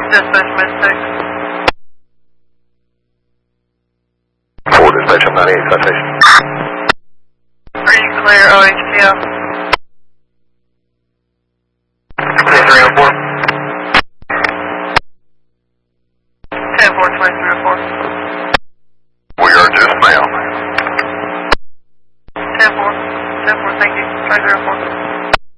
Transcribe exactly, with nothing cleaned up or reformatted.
Dispatch mistake. four dispatch, I'm ninety-eight citation. Are you clear O H P L? three oh four. ten four twenty-three oh four. We are just now. ten four. ten four, thank you. twenty-three oh four.